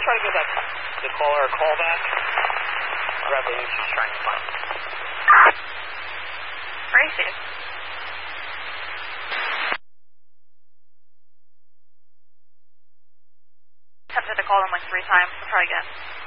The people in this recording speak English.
try to give that the caller a call back. Grab the she's trying to find. Crazy. Attempted to call them like 3 times. I'll try again.